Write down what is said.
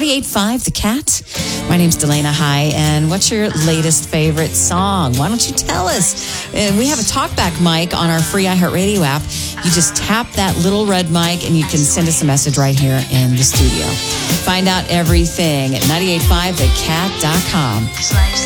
98.5 The Cat. My name's Delana High, and what's your latest favorite song? Why don't you tell us? We have a talkback mic on our free iHeartRadio app. You just tap that little red mic, and you can send us a message right here in the studio. Find out everything at 985thecat.com.